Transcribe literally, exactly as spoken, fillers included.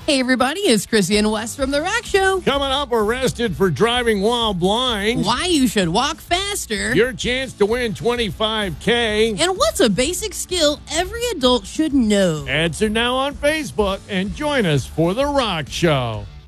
Hey, everybody, it's Chrissy and Wes from The Rock Show. Coming up, arrested for driving while blind. Why you should walk faster. Your chance to win twenty-five K. And what's a basic skill every adult should know. Answer now on Facebook and join us for The Rock Show.